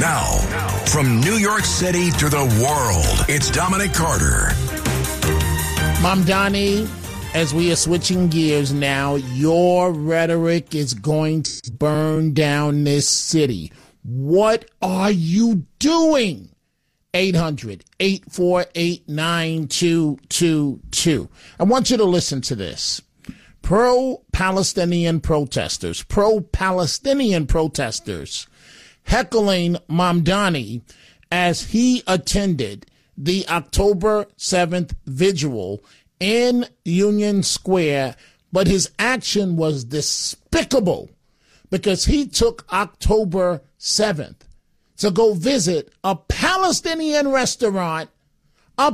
Now, from New York City to the world, it's Dominic Carter. Mamdani, as we are switching gears now, your rhetoric is going to burn down this city. What are you doing? 800-848-9222. I want you to listen to this. Pro-Palestinian protesters heckling Mamdani as he attended the October 7th vigil in Union Square, but his action was despicable because he took October 7th to go visit a Palestinian restaurant on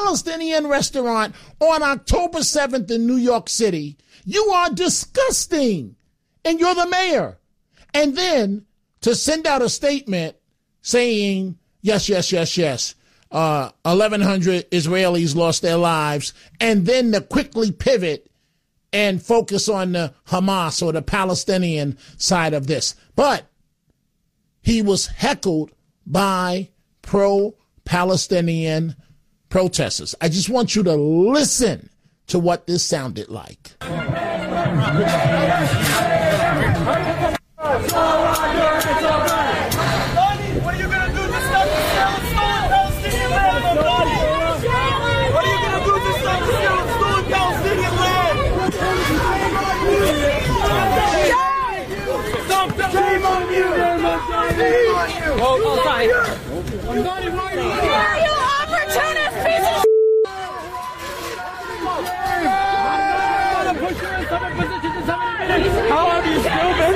October 7th in New York City. You are disgusting, and you're the mayor. And then to send out a statement saying, yes, 1,100 Israelis lost their lives, and then to quickly pivot and focus on the Hamas or the Palestinian side of this. But he was heckled by pro-Palestinian protesters. I just want you to listen to what this sounded like. What are you going to do to stop the Palestinian land? What are you going to do to stop the Palestinian land? Shame on you! Shame on you! Oh, sorry. You opportunist piece of How are you stupid?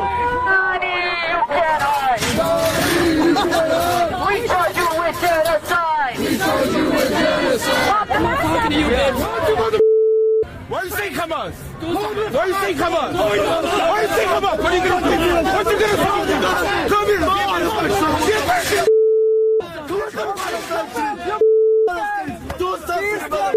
We told you with genocide! I'm not talking to you, man. Why you say come on? Why you say come on? Why you say come on? What are you going to do? What are you going to do? Come here. Do something.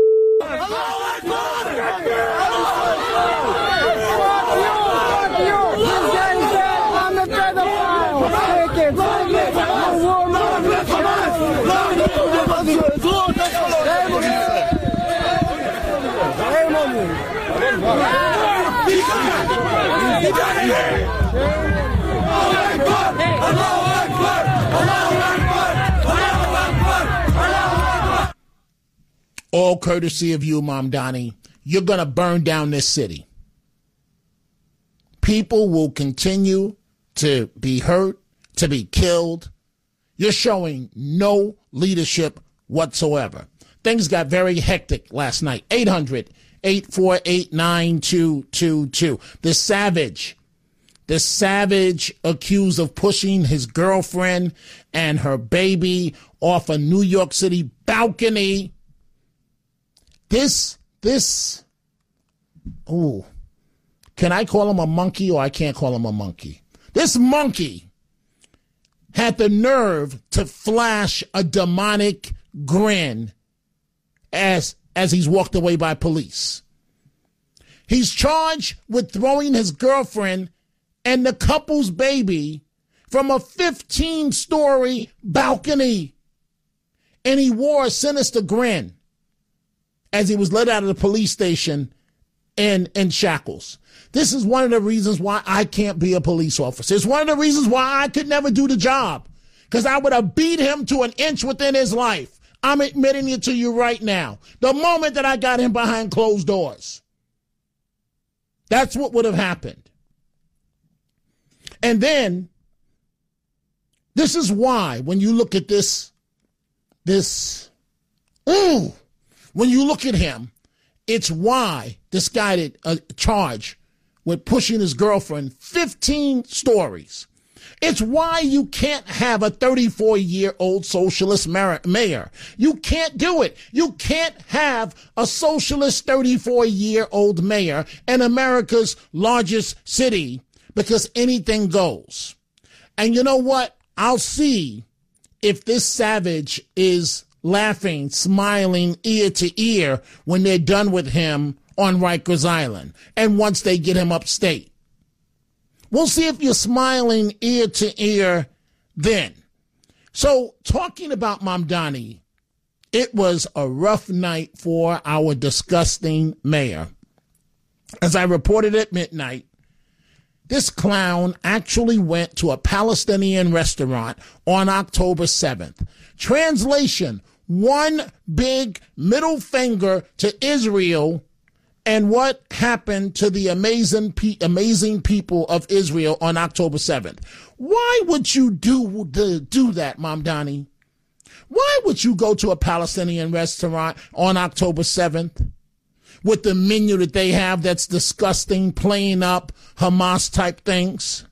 All courtesy of you, Mamdani. You're going to burn down this city. People will continue to be hurt, to be killed. You're showing no leadership whatsoever. Things got very hectic last night. 800-848-9222. The savage accused of pushing his girlfriend and her baby off a New York City balcony. Can I call him a monkey or I can't call him a monkey? This monkey had the nerve to flash a demonic grin as he's walked away by police. He's charged with throwing his girlfriend and the couple's baby from a 15-story balcony. And he wore a sinister grin as he was let out of the police station in shackles. This is one of the reasons why I can't be a police officer. It's one of the reasons why I could never do the job, because I would have beat him to an inch within his life. I'm admitting it to you right now. The moment that I got him behind closed doors, that's what would have happened. And then this is why when you look at when you look at him, it's why this guy did charged with pushing his girlfriend 15 stories. It's why you can't have a 34-year-old socialist mayor. You can't do it. You can't have a socialist 34-year-old mayor in America's largest city, because anything goes. And you know what? I'll see if this savage is laughing, smiling ear to ear when they're done with him on Rikers Island and once they get him upstate. We'll see if you're smiling ear to ear then. So talking about Mamdani, it was a rough night for our disgusting mayor. As I reported at midnight, this clown actually went to a Palestinian restaurant on October 7th. Translation, one big middle finger to Israel and what happened to the amazing people of Israel on October 7th. Why would you do that, Mamdani? Why would you go to a Palestinian restaurant on October 7th? With the menu that they have that's disgusting, playing up Hamas type things.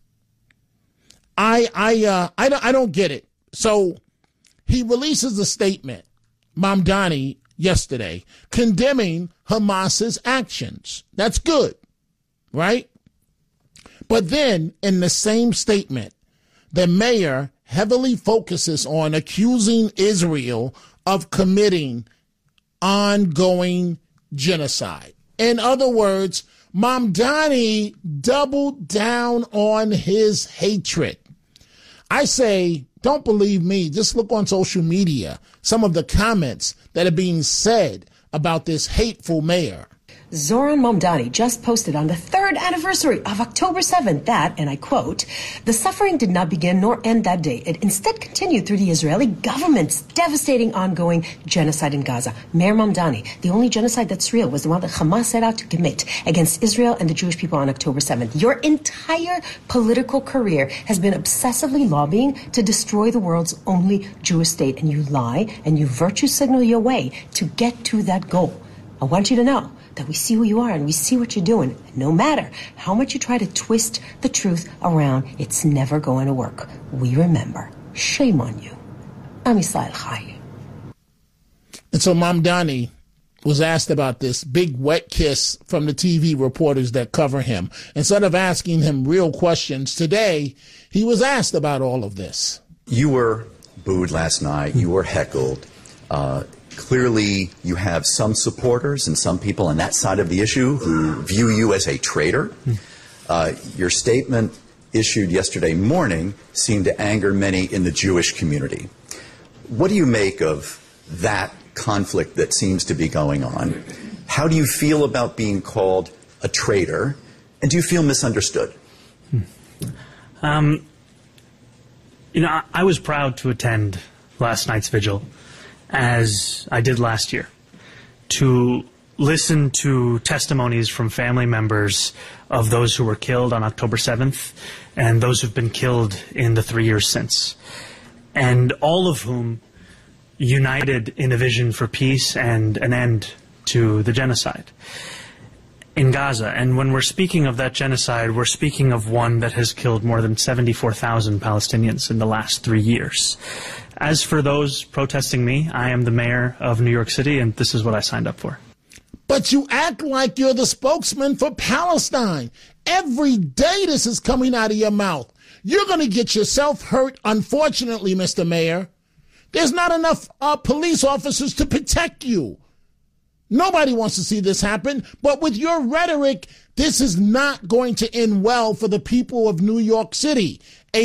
I don't get it. So he releases a statement, Mamdani, yesterday, condemning Hamas's actions. That's good, right? But then in the same statement, the mayor heavily focuses on accusing Israel of committing ongoing genocide. In other words, Mamdani doubled down on his hatred. I say, don't believe me. Just look on social media, some of the comments that are being said about this hateful mayor. Zoran Mamdani just posted on the 3rd anniversary of October 7th that, and I quote, "The suffering did not begin nor end that day. It instead continued through the Israeli government's devastating ongoing genocide in Gaza." Mayor Mamdani, the only genocide that's real was the one that Hamas set out to commit against Israel and the Jewish people on October 7th. Your entire political career has been obsessively lobbying to destroy the world's only Jewish state, and you lie and you virtue signal your way to get to that goal. I want you to know that we see who you are and we see what you're doing. No matter how much you try to twist the truth around, it's never going to work. We remember. Shame on you. Am Yisrael Chai. And so Mamdani was asked about this big wet kiss from the TV reporters that cover him. Instead of asking him real questions today, he was asked about all of this. You were booed last night. You were heckled. Clearly, you have some supporters and some people on that side of the issue who view you as a traitor. Your statement issued yesterday morning seemed to anger many in the Jewish community. What do you make of that conflict that seems to be going on? How do you feel about being called a traitor? And do you feel misunderstood? I was proud to attend last night's vigil, as I did last year, to listen to testimonies from family members of those who were killed on October 7th and those who've been killed in the 3 years since, and all of whom united in a vision for peace and an end to the genocide in Gaza. And when we're speaking of that genocide, we're speaking of one that has killed more than 74,000 Palestinians in the last 3 years. As for those protesting me, I am the mayor of New York City, and this is what I signed up for. But you act like you're the spokesman for Palestine. Every day this is coming out of your mouth. You're going to get yourself hurt, unfortunately, Mr. Mayor. There's not enough police officers to protect you. Nobody wants to see this happen, but with your rhetoric, this is not going to end well for the people of New York City.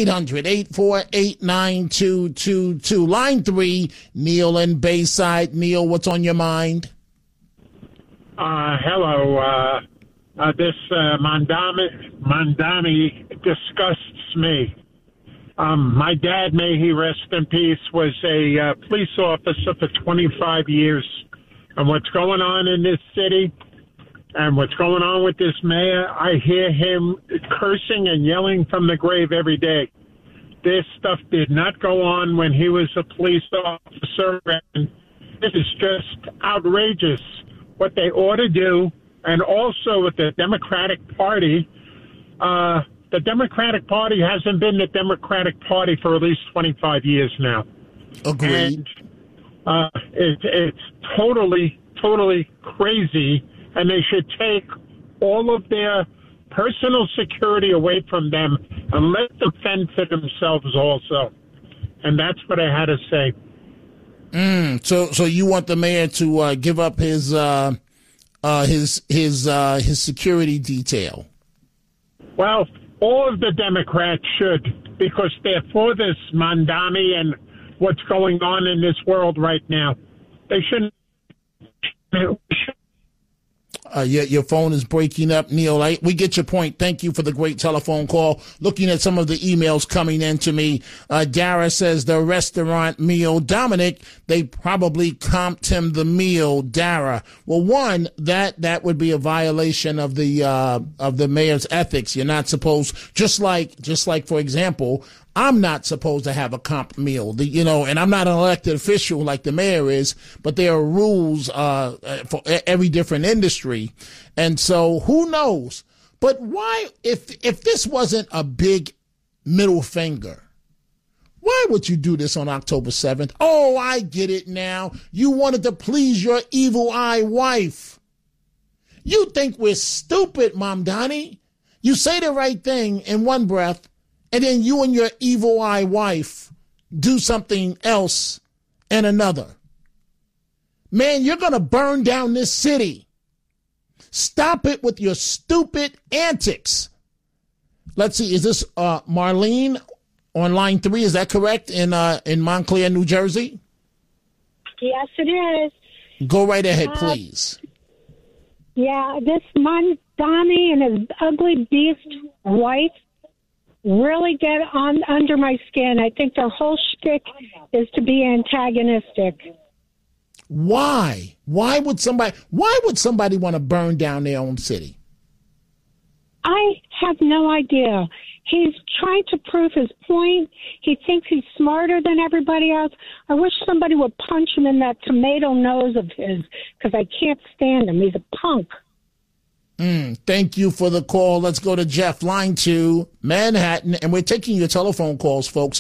800-848-9222. Line 3, Neil in Bayside. Neil, what's on your mind? Hello. This Mamdani disgusts me. My dad, may he rest in peace, was a police officer for 25 years. And what's going on in this city and what's going on with this mayor, I hear him cursing and yelling from the grave every day. This stuff did not go on when he was a police officer, and this is just outrageous what they ought to do. And also with the Democratic Party, the Democratic Party hasn't been the Democratic Party for at least 25 years now. Agreed. And it's totally crazy, and they should take all of their personal security away from them and let them fend for themselves also. And that's what I had to say. So you want the mayor to give up his security detail? Well, all of the Democrats should, because they're for this Mamdani, and what's going on in this world right now. They shouldn't. Your phone is breaking up, Neil. We get your point. Thank you for the great telephone call. Looking at some of the emails coming in to me, Dara says the restaurant meal. Dominic, they probably comped him the meal. Dara, well, one, that would be a violation of the mayor's ethics. You're not supposed, just like for example, I'm not supposed to have a comp meal, and I'm not an elected official like the mayor is, but there are rules for every different industry. And so who knows? But why, if this wasn't a big middle finger, why would you do this on October 7th? Oh, I get it now. You wanted to please your evil eye wife. You think we're stupid, Mamdani. You say the right thing in one breath, and then you and your evil eye wife do something else in another. Man, you're going to burn down this city. Stop it with your stupid antics. Let's see, is this Marlene on line 3? Is that correct, in Montclair, New Jersey? Yes, it is. Go right ahead, please. Yeah, this Mamdani and his ugly beast wife really get under my skin. I think their whole shtick is to be antagonistic. Why? Why would somebody want to burn down their own city? I have no idea. He's trying to prove his point. He thinks he's smarter than everybody else. I wish somebody would punch him in that tomato nose of his, because I can't stand him. He's a punk. Thank you for the call. Let's go to Jeff, line 2, Manhattan. And we're taking your telephone calls, folks.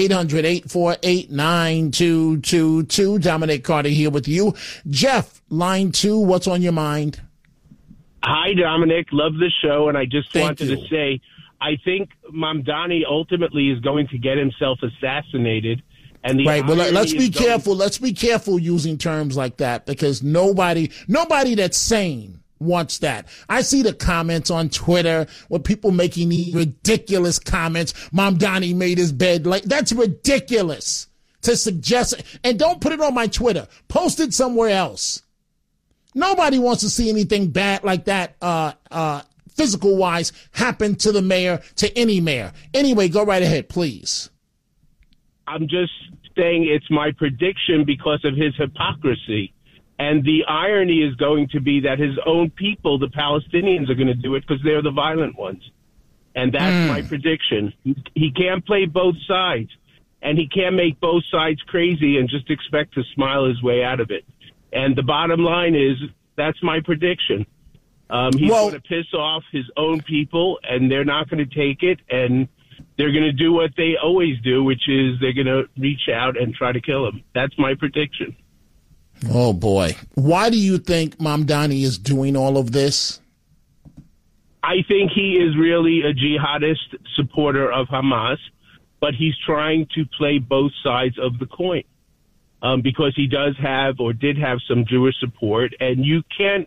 800-848-9222. Dominic Carter here with you. Jeff, line 2, what's on your mind? Hi, Dominic. Love the show. And I just wanted to say, I think Mamdani ultimately is going to get himself assassinated. And the right. Well, let's be careful. Let's be careful using terms like that, because nobody that's sane wants that. I see the comments on Twitter with people making these ridiculous comments. Mamdani made his bed. Like, that's ridiculous to suggest. And don't put it on my Twitter. Post it somewhere else. Nobody wants to see anything bad like that, physical wise, happen to the mayor, to any mayor. Anyway, go right ahead, please. I'm just saying it's my prediction because of his hypocrisy. And the irony is going to be that his own people, the Palestinians, are going to do it because they're the violent ones. And that's my prediction. He can't play both sides, and he can't make both sides crazy and just expect to smile his way out of it. And the bottom line is, that's my prediction. He's going to piss off his own people, and they're not going to take it, and they're going to do what they always do, which is they're going to reach out and try to kill him. That's my prediction. Oh, boy. Why do you think Mamdani is doing all of this? I think he is really a jihadist supporter of Hamas, but he's trying to play both sides of the coin because he does have or did have some Jewish support, and you can't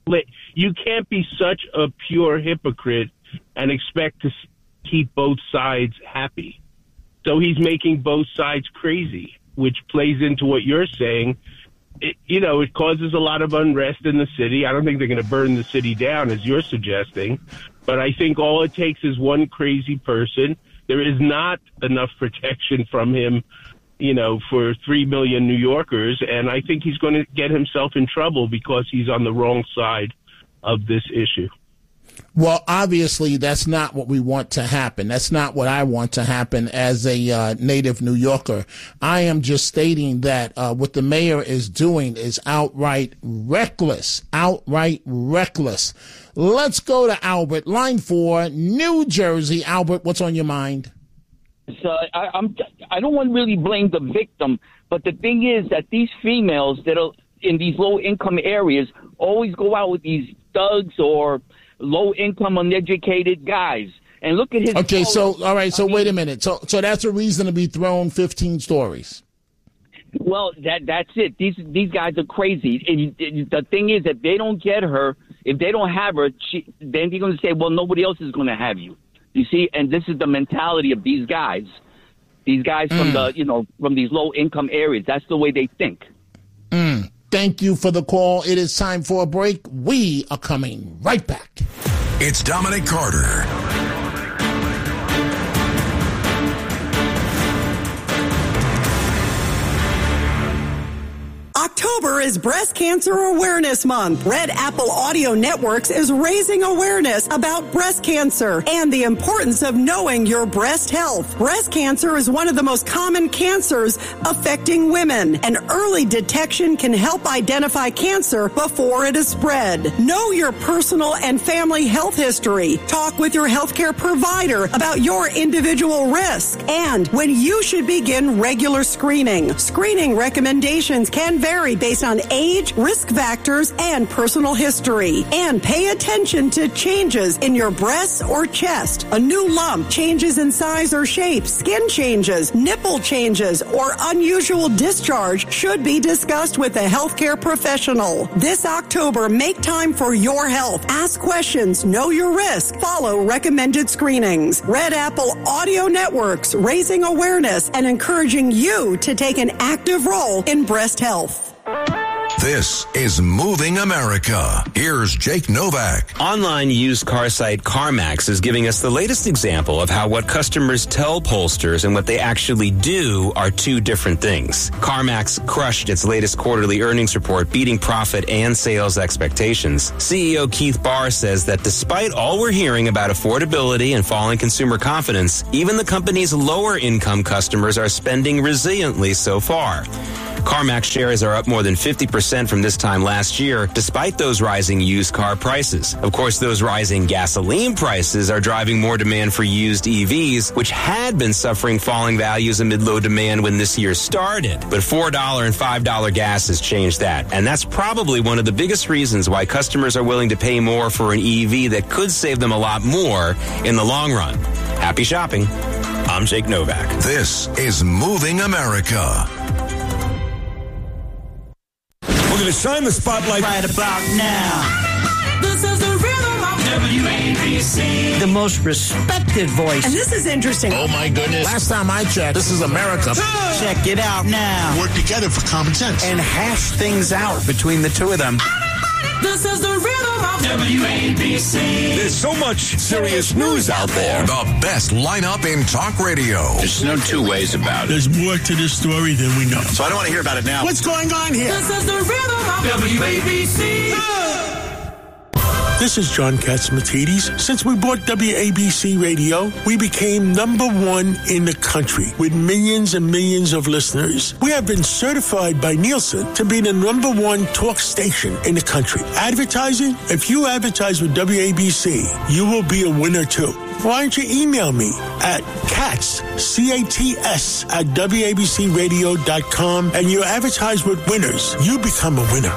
be such a pure hypocrite and expect to keep both sides happy. So he's making both sides crazy, which plays into what you're saying. It causes a lot of unrest in the city. I don't think they're going to burn the city down, as you're suggesting. But I think all it takes is one crazy person. There is not enough protection from him, for 3 million New Yorkers. And I think he's going to get himself in trouble because he's on the wrong side of this issue. Well, obviously, that's not what we want to happen. That's not what I want to happen as a native New Yorker. I am just stating that what the mayor is doing is outright reckless. Outright reckless. Let's go to Albert, line 4, New Jersey. Albert, what's on your mind? So I don't want to really blame the victim, but the thing is that these females that are in these low-income areas always go out with these thugs or low-income, uneducated guys. And look at his... Okay, all right, wait a minute. So that's a reason to be thrown 15 stories. Well, that's it. These guys are crazy. And the thing is, if they don't get her, if they don't have her, then they're going to say, well, nobody else is going to have you. You see? And this is the mentality of these guys. These guys from from these low income areas, that's the way they think. Thank you for the call. It is time for a break. We are coming right back. It's Dominic Carter. October is Breast Cancer Awareness Month. Red Apple Audio Networks is raising awareness about breast cancer and the importance of knowing your breast health. Breast cancer is one of the most common cancers affecting women, and early detection can help identify cancer before it is spread. Know your personal and family health history. Talk with your healthcare provider about your individual risk and when you should begin regular screening. Screening recommendations can vary based on age, risk factors, and personal history. And pay attention to changes in your breasts or chest. A new lump, changes in size or shape, skin changes, nipple changes, or unusual discharge should be discussed with a healthcare professional. This October, make time for your health. Ask questions, know your risk, follow recommended screenings. Red Apple Audio Networks, raising awareness and encouraging you to take an active role in breast health. This is Moving America. Here's Jake Novak. Online used car site CarMax is giving us the latest example of how what customers tell pollsters and what they actually do are two different things. CarMax crushed its latest quarterly earnings report, beating profit and sales expectations. CEO Keith Barr says that despite all we're hearing about affordability and falling consumer confidence, even the company's lower income customers are spending resiliently so far. CarMax shares are up more than 50% from this time last year, despite those rising used car prices. Of course, those rising gasoline prices are driving more demand for used EVs, which had been suffering falling values amid low demand when this year started. But $4 and $5 gas has changed that. And that's probably one of the biggest reasons why customers are willing to pay more for an EV that could save them a lot more in the long run. Happy shopping. I'm Jake Novak. This is Moving America. We're going to shine the spotlight right about now. This is the rhythm of WABC. The most respected voice. And this is interesting. Oh, my goodness. Last time I checked, this is America. Check it out now. Work together for common sense. And hash things out between the two of them. This is the rhythm of WABC. There's so much serious news out there. The best lineup in talk radio. There's no two ways about it. There's more to this story than we know. So I don't want to hear about it now. What's going on here? This is the rhythm of WABC. This is John Catsimatidis. Since we bought WABC Radio, we became number one in the country with millions and millions of listeners. We have been certified by Nielsen to be the number one talk station in the country. Advertising? If you advertise with WABC, you will be a winner too. Why don't you email me at CATS, C-A-T-S, at WABCradio.com, and you advertise with winners. You become a winner.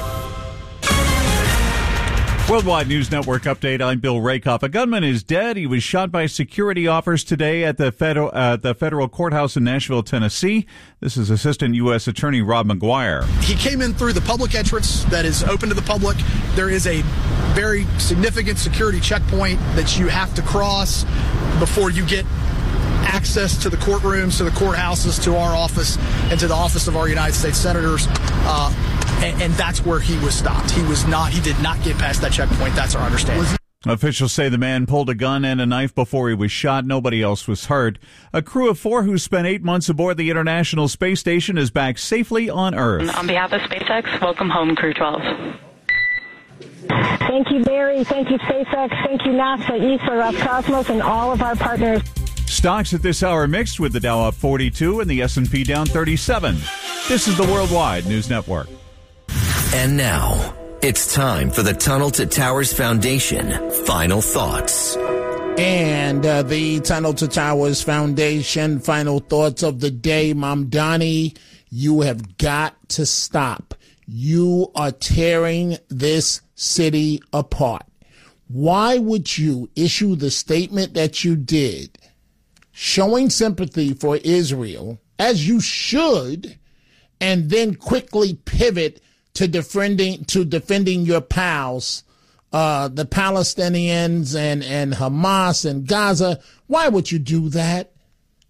Worldwide News Network update. I'm Bill Rakoff. A gunman is dead. He was shot by security officers today at the federal courthouse in Nashville, Tennessee. This is Assistant U.S. Attorney Rob McGuire. He came in through the public entrance that is open to the public. There is a very significant security checkpoint that you have to cross before you get access to the courtrooms, to the courthouses, to our office, and to the office of our United States senators. And that's where he was stopped. He did not get past that checkpoint. That's our understanding. Officials say the man pulled a gun and a knife before he was shot. Nobody else was hurt. A crew of 4 who spent 8 months aboard the International Space Station is back safely on Earth. On behalf of SpaceX, welcome home, Crew 12. Thank you, Barry. Thank you, SpaceX. Thank you, NASA, ESA, Roscosmos, and all of our partners. Stocks at this hour mixed with the Dow up 42 and the S&P down 37. This is the Worldwide News Network. And now, it's time for the Tunnel to Towers Foundation Final Thoughts. And the Tunnel to Towers Foundation Final Thoughts of the day. Mamdani, you have got to stop. You are tearing this city apart. Why would you issue the statement that you did, showing sympathy for Israel, as you should, and then quickly pivot to defending your pals, the Palestinians and Hamas and Gaza? Why would you do that?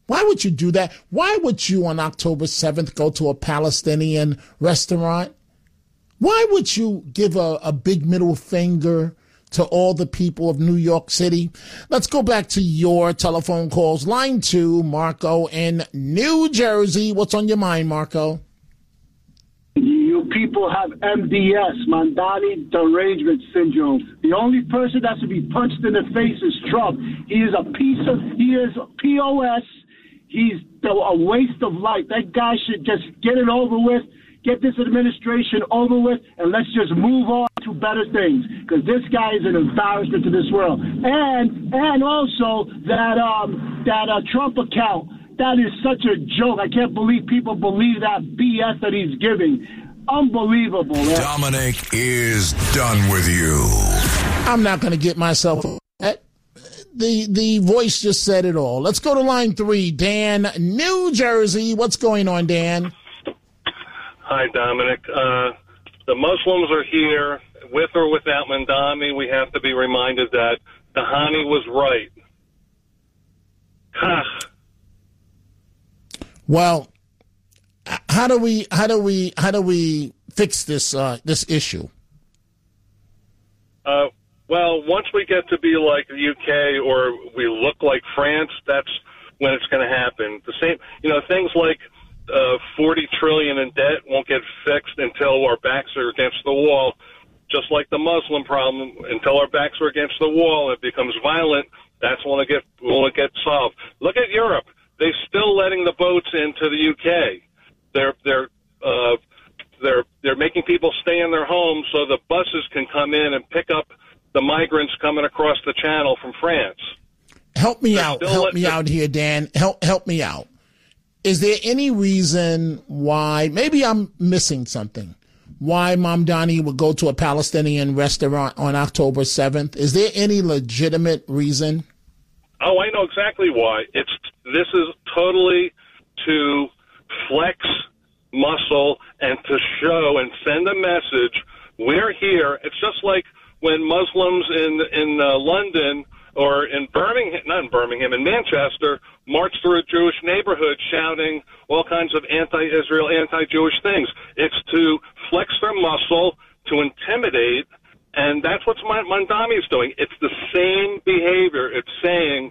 Why would you do that? Why would you on October 7th go to a Palestinian restaurant? Why would you give a big middle finger to all the people of New York City? Let's go back to your telephone calls. Line 2, Marco in New Jersey. What's on your mind, Marco? You people have MDS, Mandani derangement syndrome. The only person that should be punched in the face is Trump. He is POS. He's a waste of life. That guy should just get it over with, get this administration over with, and let's just move on to better things, because this guy is an embarrassment to this world. And also that Trump account, that is such a joke. I can't believe people believe that BS that he's giving. Unbelievable, man. Dominic is done with you. I'm not going to get myself... The voice just said it all. Let's go to line 3. Dan, New Jersey. What's going on, Dan? Hi, Dominic. The Muslims are here. With or without Mandami, we have to be reminded that Tahani was right. Well, how do we fix this issue? Well, once we get to be like the UK or we look like France, that's when it's going to happen. The same, things like 40 trillion in debt won't get fixed until our backs are against the wall. Just like the Muslim problem, until our backs are against the wall and it becomes violent, that's when it gets solved. Look at Europe; they're still letting the boats into the UK. They're making people stay in their homes so the buses can come in and pick up the migrants coming across the channel from France. Help me out here, Dan. Help me out. Is there any reason why, maybe I'm missing something, why Mamdani would go to a Palestinian restaurant on October 7th? Is there any legitimate reason? Oh, I know exactly why. This is totally to flex muscle and to show and send a message. We're here. It's just like when Muslims in London or in in Manchester, marched through a Jewish neighborhood shouting all kinds of anti-Israel, anti-Jewish things. It's to flex their muscle, to intimidate, and that's what Mandami is doing. It's the same behavior. It's saying,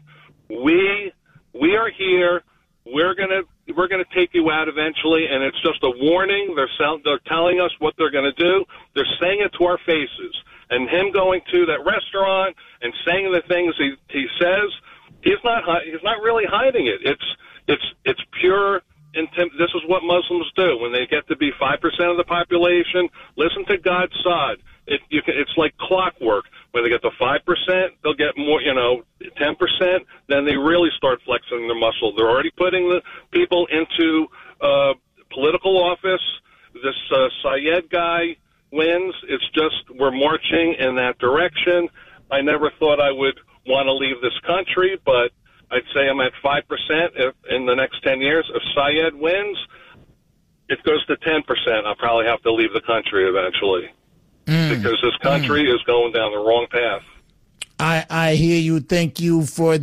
we are here, we're gonna take you out eventually, and it's just a warning. They're telling us what they're going to do. They're saying it to our faces. And him going to that restaurant and saying the things he says, he's not really hiding it. It's pure intent. This is what Muslims do when they get to be 5% of the population. Listen to God's side. It's like clockwork. When they get to 5%, they'll get more, 10%. Then they really start flexing their muscle. They're already putting the people into political office. This Syed guy wins. It's just we're marching in that direction. I never thought I would want to leave this country, but I'd say I'm at 5% in the next 10 years. If Syed wins, it goes to 10%. I'll probably have to leave the country eventually because this country is going down the wrong path. I hear you. Thank you for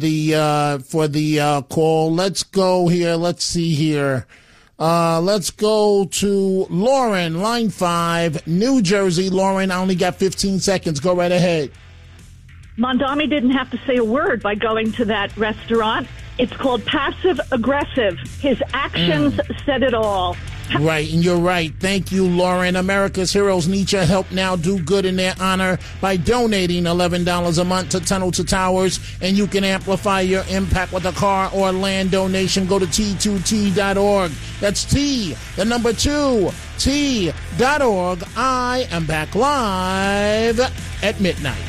the call. Let's go here. Let's see here. Let's go to Lauren, line 5, New Jersey. Lauren, I only got 15 seconds. Go right ahead. Mandami didn't have to say a word by going to that restaurant. It's called passive aggressive. His actions said it all. Right, and you're right. Thank you, Lauren. America's Heroes need your help now. Do good in their honor by donating $11 a month to Tunnel to Towers, and you can amplify your impact with a car or land donation. Go to T2T.org. That's T, the number 2, T.org. I am back live at midnight.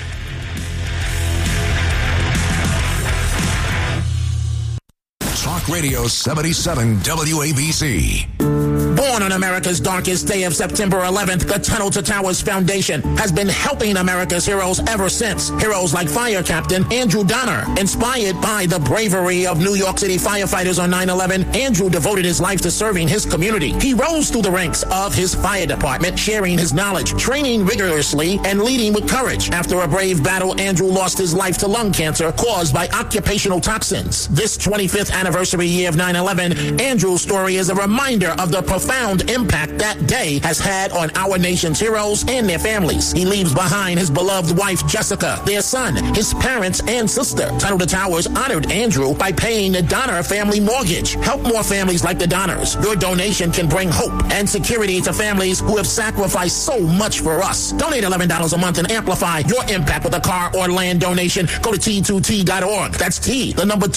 Talk Radio 77 WABC. Born on America's darkest day of September 11th, the Tunnel to Towers Foundation has been helping America's heroes ever since. Heroes like Fire Captain Andrew Donner. Inspired by the bravery of New York City firefighters on 9/11, Andrew devoted his life to serving his community. He rose through the ranks of his fire department, sharing his knowledge, training rigorously, and leading with courage. After a brave battle, Andrew lost his life to lung cancer caused by occupational toxins. This 25th anniversary year of 9/11, Andrew's story is a reminder of the profound impact that day has had on our nation's heroes and their families. He leaves behind his beloved wife, Jessica, their son, his parents, and sister. Tunnel to Towers honored Andrew by paying the Donner family mortgage. Help more families like the Donners. Your donation can bring hope and security to families who have sacrificed so much for us. Donate $11 a month and amplify your impact with a car or land donation. Go to T2T.org. That's T, the number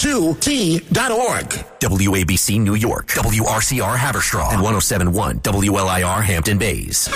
2T.org. WABC New York, WRCR Haverstraw, and 107.1 WLIR Hampton Bays.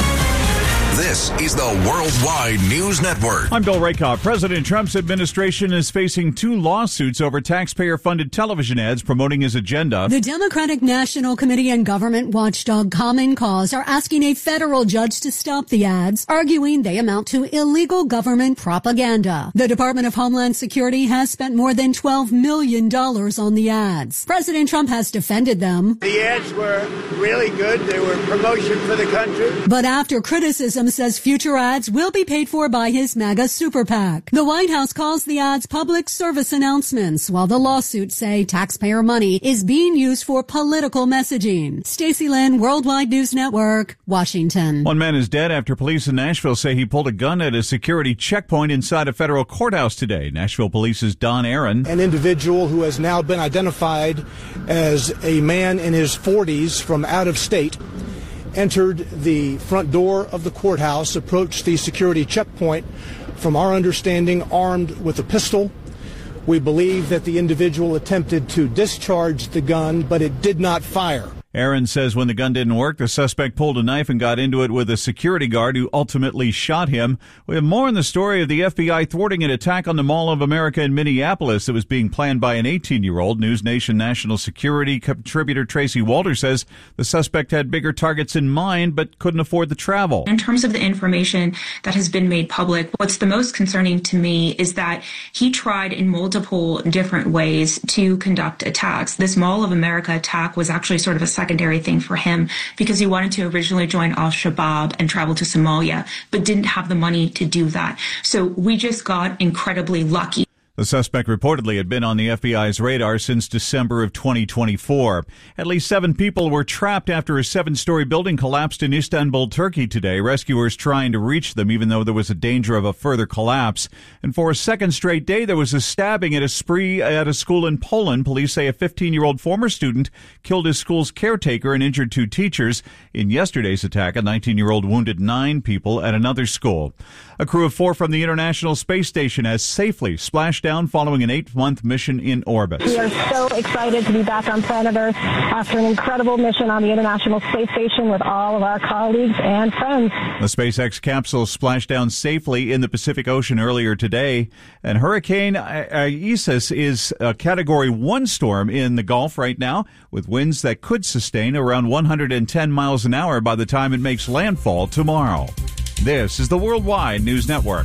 This is the Worldwide News Network. I'm Bill Rakoff. President Trump's administration is facing 2 lawsuits over taxpayer-funded television ads promoting his agenda. The Democratic National Committee and government watchdog Common Cause are asking a federal judge to stop the ads, arguing they amount to illegal government propaganda. The Department of Homeland Security has spent more than $12 million on the ads. President Trump has defended them. The ads were really good. They were promotion for the country. But after criticism says future ads will be paid for by his MAGA super PAC. The White House calls the ads public service announcements, while the lawsuits say taxpayer money is being used for political messaging. Stacey Lynn, Worldwide News Network, Washington. One man is dead after police in Nashville say he pulled a gun at a security checkpoint inside a federal courthouse today. Nashville Police's Don Aaron. An individual who has now been identified as a man in his 40s from out of state entered the front door of the courthouse, approached the security checkpoint, from our understanding, armed with a pistol. We believe that the individual attempted to discharge the gun, but it did not fire. Aaron says when the gun didn't work, the suspect pulled a knife and got into it with a security guard who ultimately shot him. We have more on the story of the FBI thwarting an attack on the Mall of America in Minneapolis that was being planned by an 18-year-old. News Nation national security contributor Tracy Walter says the suspect had bigger targets in mind but couldn't afford the travel. In terms of the information that has been made public, what's the most concerning to me is that he tried in multiple different ways to conduct attacks. This Mall of America attack was actually sort of a secondary thing for him because he wanted to originally join Al-Shabaab and travel to Somalia, but didn't have the money to do that. So we just got incredibly lucky. The suspect reportedly had been on the FBI's radar since December of 2024. At least 7 people were trapped after a 7-story building collapsed in Istanbul, Turkey today. Rescuers trying to reach them even though there was a danger of a further collapse. And for a second straight day, there was a stabbing at a spree at a school in Poland. Police say a 15-year-old former student killed his school's caretaker and injured 2 teachers. In yesterday's attack, a 19-year-old wounded 9 people at another school. A crew of 4 from the International Space Station has safely splashed down following an 8-month mission in orbit. We are so excited to be back on planet Earth after an incredible mission on the International Space Station with all of our colleagues and friends. The SpaceX capsule splashed down safely in the Pacific Ocean earlier today, and Hurricane Isaias is a Category 1 storm in the Gulf right now, with winds that could sustain around 110 miles an hour by the time it makes landfall tomorrow. This is the Worldwide News Network.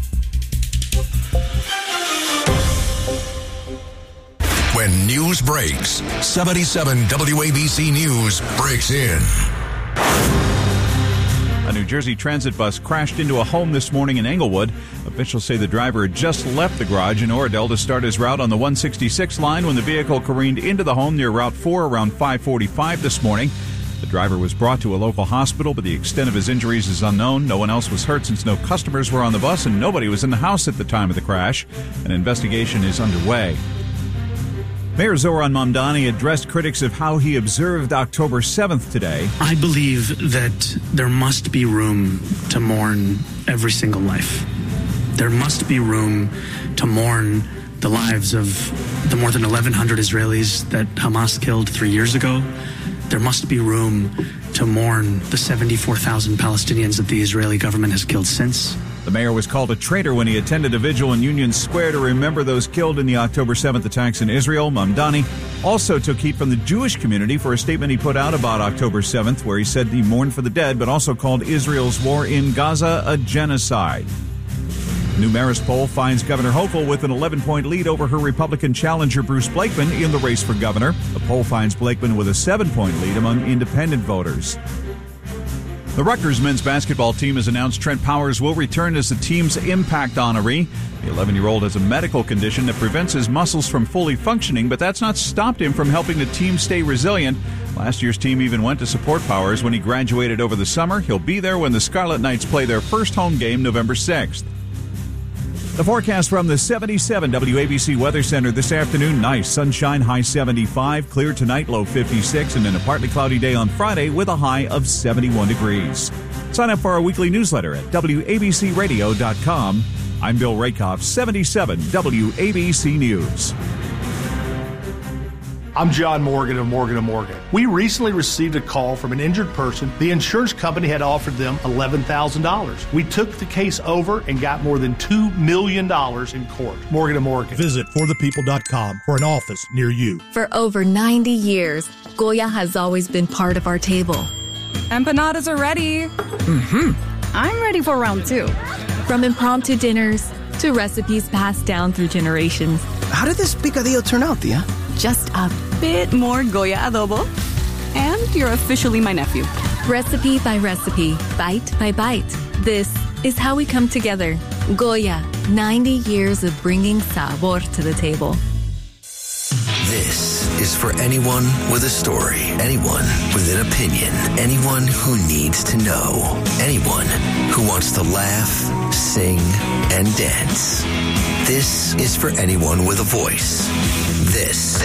When news breaks, 77 WABC News breaks in. A New Jersey transit bus crashed into a home this morning in Englewood. Officials say the driver had just left the garage in Oradell to start his route on the 166 line when the vehicle careened into the home near Route 4 around 5:45 this morning. The driver was brought to a local hospital, but the extent of his injuries is unknown. No one else was hurt since no customers were on the bus and nobody was in the house at the time of the crash. An investigation is underway. Mayor Zoran Mamdani addressed critics of how he observed October 7th today. I believe that there must be room to mourn every single life. There must be room to mourn the lives of the more than 1,100 Israelis that Hamas killed 3 years ago. There must be room to mourn the 74,000 Palestinians that the Israeli government has killed since. The mayor was called a traitor when he attended a vigil in Union Square to remember those killed in the October 7th attacks in Israel. Mamdani also took heat from the Jewish community for a statement he put out about October 7th, where he said he mourned for the dead, but also called Israel's war in Gaza a genocide. The new Marist poll finds Governor Hochul with an 11-point lead over her Republican challenger Bruce Blakeman in the race for governor. The poll finds Blakeman with a 7-point lead among independent voters. The Rutgers men's basketball team has announced Trent Powers will return as the team's impact honoree. The 11-year-old has a medical condition that prevents his muscles from fully functioning, but that's not stopped him from helping the team stay resilient. Last year's team even went to support Powers when he graduated over the summer. He'll be there when the Scarlet Knights play their first home game November 6th. The forecast from the 77 WABC Weather Center this afternoon. Nice sunshine, high 75. Clear tonight, low 56. And then a partly cloudy day on Friday with a high of 71 degrees. Sign up for our weekly newsletter at WABCRadio.com. I'm Bill Rakoff, 77 WABC News. I'm John Morgan of Morgan & Morgan. We recently received a call from an injured person. The insurance company had offered them $11,000. We took the case over and got more than $2 million in court. Morgan & Morgan. Visit forthepeople.com for an office near you. For over 90 years, Goya has always been part of our table. Empanadas are ready. I'm ready for round 2. From impromptu dinners to recipes passed down through generations. How did this picadillo turn out, Tia? Just a bit more Goya adobo, and you're officially my nephew. Recipe by recipe, bite by bite. This is how we come together. Goya, 90 years of bringing sabor to the table. This is for anyone with a story, anyone with an opinion, anyone who needs to know, anyone who wants to laugh, sing, and dance. This is for anyone with a voice. This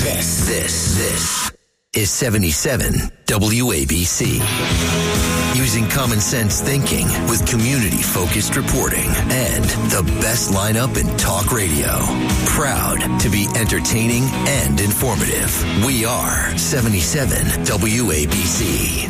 is 77 WABC. Using common sense thinking with community-focused reporting and the best lineup in talk radio. Proud to be entertaining and informative. We are 77 WABC.